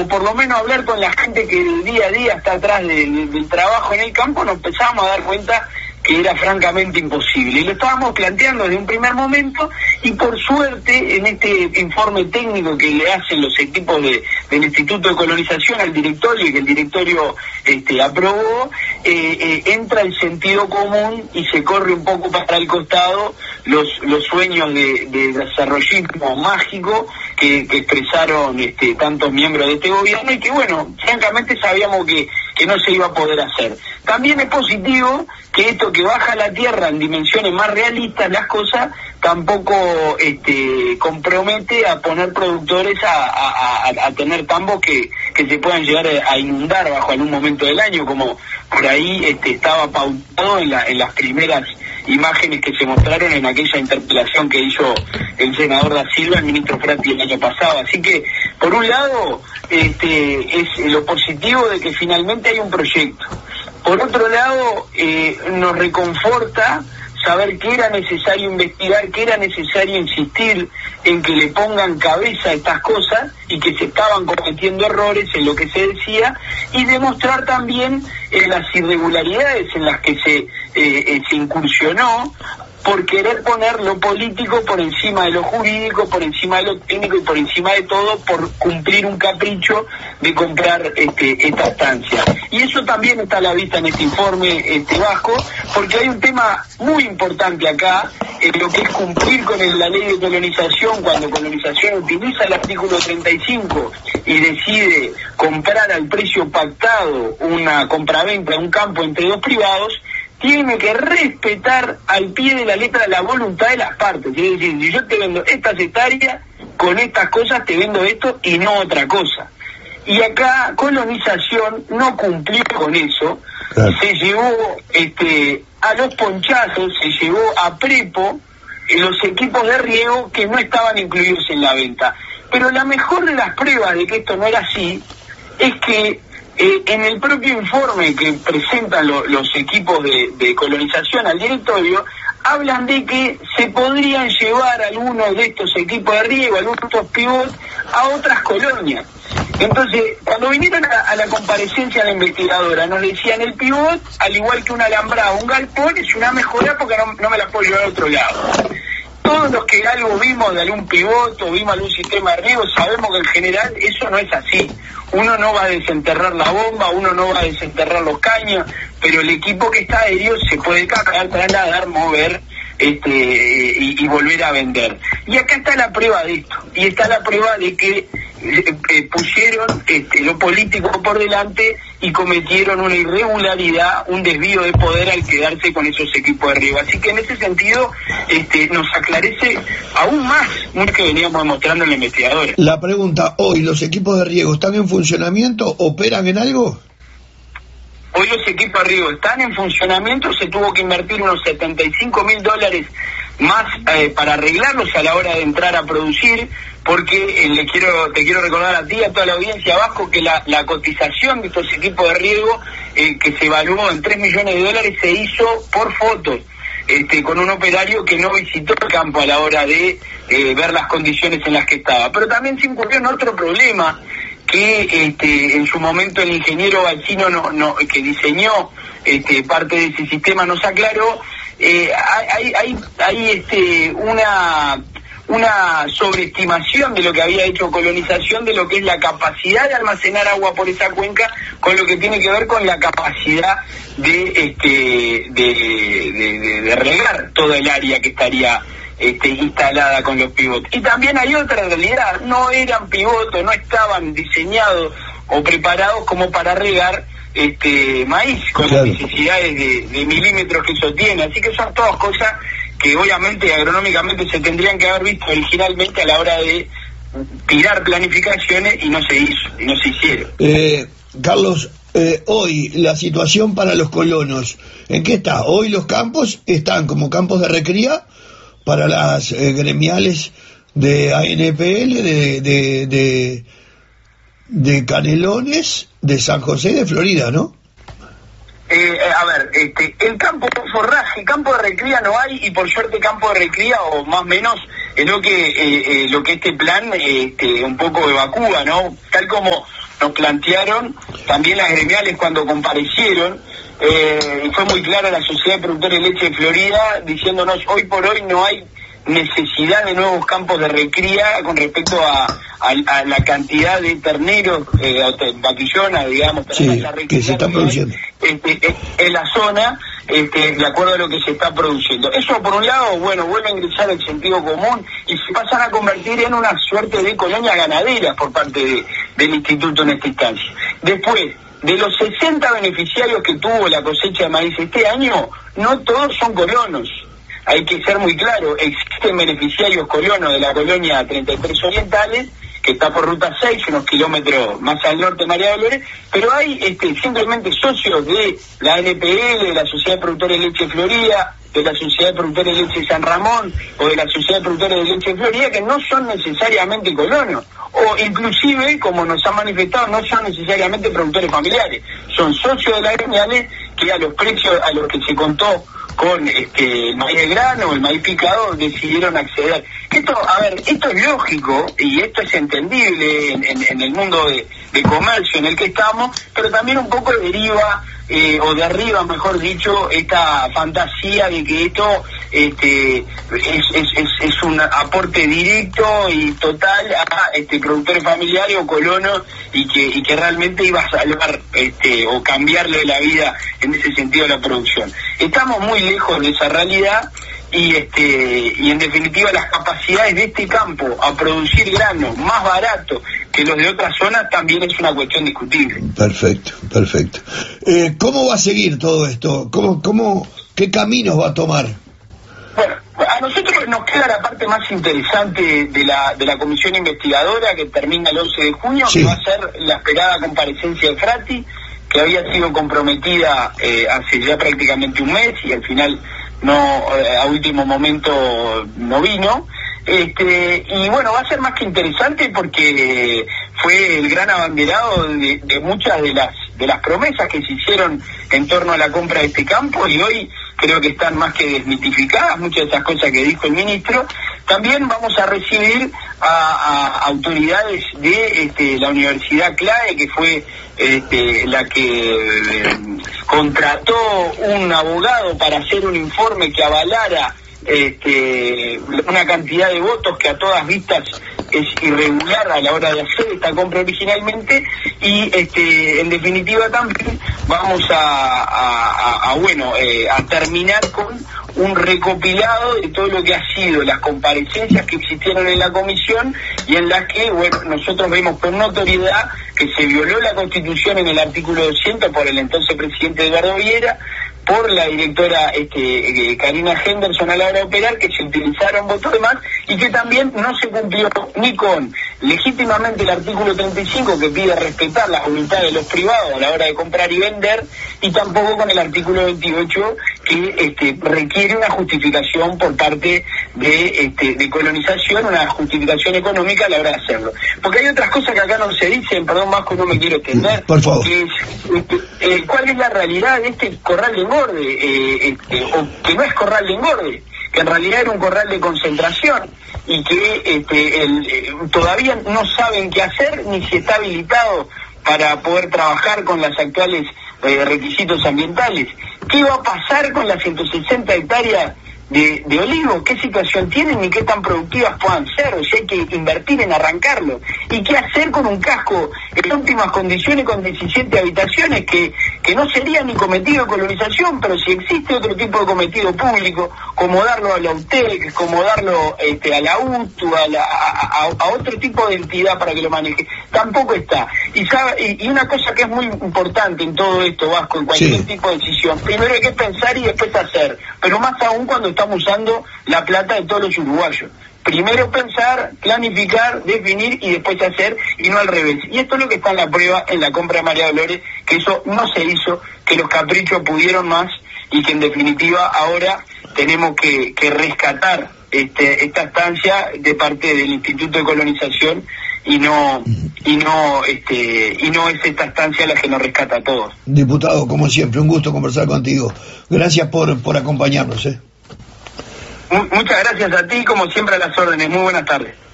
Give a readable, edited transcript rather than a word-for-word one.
o por lo menos hablar con la gente que del día a día está atrás del trabajo en el campo, nos empezamos a dar cuenta que era francamente imposible. Y lo estábamos planteando desde un primer momento, y por suerte, en este informe técnico que le hacen los equipos del Instituto de Colonización al directorio, y que el directorio aprobó, entra el sentido común y se corre un poco para el costado los sueños de desarrollismo mágico que expresaron tantos miembros de este gobierno, y que, bueno, francamente sabíamos que no se iba a poder hacer. También es positivo que esto que baja a la tierra en dimensiones más realistas las cosas, tampoco compromete a poner productores a tener tambos que se puedan llegar a inundar bajo algún momento del año, como por ahí estaba pautado en las primeras imágenes que se mostraron en aquella interpelación que hizo el senador Da Silva al ministro Frati el año pasado. Así que, por un lado, es lo positivo de que finalmente hay un proyecto. Por otro lado, nos reconforta saber que era necesario investigar, que era necesario insistir en que le pongan cabeza a estas cosas y que se estaban cometiendo errores en lo que se decía, y demostrar también las irregularidades en las que se incursionó por querer poner lo político por encima de lo jurídico, por encima de lo técnico y por encima de todo, por cumplir un capricho de comprar esta estancia. Y eso también está a la vista en este informe Vasco, porque hay un tema muy importante acá, en lo que es cumplir con la ley de colonización. Cuando colonización utiliza el artículo 35 y decide comprar al precio pactado una compraventa de un campo entre dos privados, tiene que respetar al pie de la letra la voluntad de las partes. Es decir, si yo te vendo estas hectáreas, con estas cosas te vendo esto y no otra cosa. Y acá colonización no cumplió con eso, se llevó a los ponchazos, se llevó a prepo los equipos de riego que no estaban incluidos en la venta. Pero la mejor de las pruebas de que esto no era así es que en el propio informe que presentan los equipos de colonización al directorio, hablan de que se podrían llevar algunos de estos equipos de riego, algunos de estos pivots, a otras colonias. Entonces, cuando vinieron a la comparecencia de la investigadora, nos decían: el pivot, al igual que un alambrado, un galpón, es una mejora porque no me la puedo llevar a otro lado. Todos los que algo vimos de algún pivot o vimos algún sistema de riego, sabemos que en general eso no es así. Uno no va a desenterrar la bomba, uno no va a desenterrar los caños, pero el equipo que está aéreo se puede cargar, trasladar, mover y volver a vender. Y acá está la prueba de esto, y está la prueba de que pusieron lo político por delante y cometieron una irregularidad, un desvío de poder al quedarse con esos equipos de riego. Así que en ese sentido nos aclarece aún más lo que veníamos demostrando en la investigadora. La pregunta: ¿hoy los equipos de riego están en funcionamiento? ¿Operan en algo? Hoy los equipos de riego están en funcionamiento. Se tuvo que invertir unos $75.000 más para arreglarlos a la hora de entrar a producir, porque te quiero recordar a ti y a toda la audiencia, Vasco, que la cotización de estos equipos de riego, que se evaluó en $3 millones, se hizo por fotos, con un operario que no visitó el campo a la hora de ver las condiciones en las que estaba. Pero también se incurrió en otro problema, que en su momento el ingeniero Balcino que diseñó parte de ese sistema nos aclaró. Hay una sobreestimación de lo que había hecho colonización, de lo que es la capacidad de almacenar agua por esa cuenca, con lo que tiene que ver con la capacidad de regar toda el área que estaría instalada con los pivots. Y también hay otra realidad: no eran pivotos, no estaban diseñados o preparados como para regar maíz con las necesidades de milímetros que eso tiene. Así que son todas cosas que obviamente agronómicamente se tendrían que haber visto originalmente a la hora de tirar planificaciones, y no se hizo, y no se hicieron. Carlos, hoy la situación para los colonos, ¿en qué está? Hoy los campos están como campos de recría para las gremiales de ANPL, de Canelones, de San José y de Florida, ¿no? El campo de forraje, campo de recría no hay, y por suerte campo de recría, o más o menos, es lo que este plan un poco evacúa, ¿no? Tal como nos plantearon, también las gremiales cuando comparecieron, y fue muy clara la Sociedad de Productores de Leche de Florida diciéndonos hoy por hoy no hay necesidad de nuevos campos de recría con respecto a la cantidad de terneros, vaquillonas, digamos, sí, que se están produciendo en la zona, de acuerdo a lo que se está produciendo. Eso por un lado, bueno, vuelve a ingresar el sentido común y se pasan a convertir en una suerte de colonia ganadera por parte del instituto en esta instancia. Después, de los 60 beneficiarios que tuvo la cosecha de maíz este año, no todos son colonos. Hay que ser muy claro, existen beneficiarios colonos de la colonia 33 Orientales, que está por Ruta 6, unos kilómetros más al norte de María Dolores, pero hay simplemente socios de la NPL, de la Sociedad de Productores de Leche de Florida, de la Sociedad de Productores de Leche de San Ramón, o de la Sociedad de Productores de Leche de Florida, que no son necesariamente colonos, o inclusive, como nos han manifestado, no son necesariamente productores familiares, son socios de las gremiales que a los precios a los que se contó con el maíz de grano o el maíz picado decidieron acceder. Esto es lógico y esto es entendible en el mundo de comercio en el que estamos, pero también un poco deriva o derriba, mejor dicho, esta fantasía de que esto es un aporte directo y total a productores familiares o colonos y que realmente iba a salvar o cambiarle la vida en ese sentido a la producción. Estamos muy lejos de esa realidad y en definitiva las capacidades de este campo a producir grano más barato que los de otras zonas también es una cuestión discutible. Perfecto. ¿Cómo va a seguir todo esto? ¿Qué caminos va a tomar? Bueno, a nosotros nos queda la parte más interesante de la comisión investigadora que termina el 11 de junio, sí, que va a ser la esperada comparecencia de Frati, que había sido comprometida hace ya prácticamente un mes y al final a último momento no vino. Y bueno, va a ser más que interesante porque fue el gran abanderado de muchas de las promesas que se hicieron en torno a la compra de este campo y hoy creo que están más que desmitificadas muchas de esas cosas que dijo el ministro. También vamos a recibir a autoridades de la Universidad CLAE, que fue la que contrató un abogado para hacer un informe que avalara una cantidad de votos que a todas vistas es irregular a la hora de hacer esta compra originalmente y en definitiva también vamos a terminar con un recopilado de todo lo que ha sido las comparecencias que existieron en la comisión y en las que nosotros vemos con notoriedad que se violó la Constitución en el artículo 200 por el entonces presidente Eduardo Viera, por la directora Karina Henderson a la hora de operar, que se utilizaron votos de más y que también no se cumplió ni con legítimamente el artículo 35 que pide respetar la voluntad de los privados a la hora de comprar y vender y tampoco con el artículo 28 que requiere una justificación por parte de colonización, una justificación económica a la hora de hacerlo. Porque hay otras cosas que acá no se dicen, perdón Vasco, no me quiero extender, por favor. Que es cuál es la realidad de este corral de engorde, o que no es corral de engorde, que en realidad era un corral de concentración y que todavía no saben qué hacer ni si está habilitado para poder trabajar con las actuales requisitos ambientales. ¿Qué va a pasar con las 160 hectáreas de olivos? ¿Qué situación tienen y qué tan productivas puedan ser? O sea, hay que invertir en arrancarlo. ¿Y qué hacer con un casco en óptimas condiciones con 17 habitaciones que no sería ni cometido de colonización, pero si existe otro tipo de cometido público, como darlo a la UTEC, como darlo a la UTU, a otro tipo de entidad para que lo maneje? Tampoco está. Y una cosa que es muy importante en todo esto, Vasco, en cualquier tipo de decisión, primero hay que pensar y después hacer, pero más aún cuando estamos usando la plata de todos los uruguayos. Primero pensar, planificar, definir y después hacer, y no al revés. Y esto es lo que está en la prueba en la compra de María Dolores, que eso no se hizo, que los caprichos pudieron más y que en definitiva ahora tenemos que rescatar esta estancia de parte del Instituto de Colonización y no es esta estancia la que nos rescata a todos. Diputado, como siempre, un gusto conversar contigo. Gracias por acompañarnos. Muchas gracias a ti, como siempre a las órdenes. Muy buenas tardes.